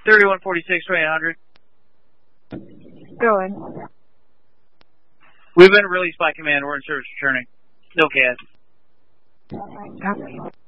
3146, 2800. Going. We've been released by command. We're in service returning. No CAD. All right, copy.